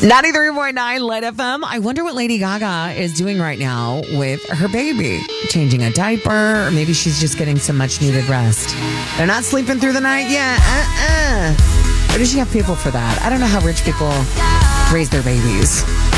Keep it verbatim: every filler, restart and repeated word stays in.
ninety-three point nine Light F M. I wonder what Lady Gaga is doing right now with her baby. Changing a diaper, or maybe she's just getting some much needed rest. They're not sleeping through the night yet. Uh-uh. Or does she have people for that? I don't know how rich people raise their babies.